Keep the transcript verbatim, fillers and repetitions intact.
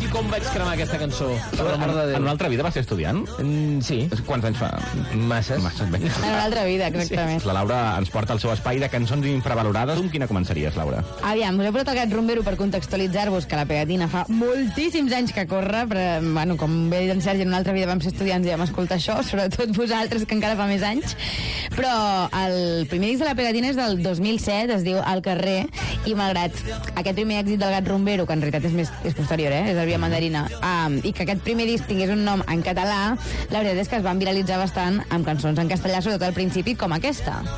com vaig cremar aquesta cançó. Per l'amor de Déu. En una altra vida va ser estudiant? Mm, sí. Quants anys fa? Masses. Masses, bé. En una altra vida, exactament. Sí. La Laura ens porta al seu espai de cançons infravalorades. Amb quina començaries, Laura? Aviam, us he portat el Gat Rumbero per contextualitzar-vos que la pegatina fa moltíssims anys que corre, però, bueno, com bé dit en Sergi, en una altra vida vam ser estudiants i vam escoltar això, sobretot vosaltres, que encara fa més anys. Però el primer disc de la pegatina és del dos mil set, es diu Al carrer, i malgrat aquest primer èxit del Gat Rumbero, que en realitat és, més, és posterior, eh? és el Via Mandarina, um, i que aquest primer disc tingués un nom en català, la veritat és que es van viralitzar bastant amb cançons en castellà, sobretot al principi, com aquesta.